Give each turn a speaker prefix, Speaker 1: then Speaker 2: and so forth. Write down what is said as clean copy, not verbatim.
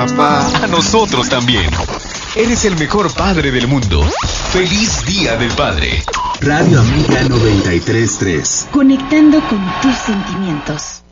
Speaker 1: papá.
Speaker 2: A nosotros también. Eres el mejor padre del mundo. ¡Feliz Día del Padre!
Speaker 3: Radio Amiga 93.3.
Speaker 4: Conectando con tus sentimientos.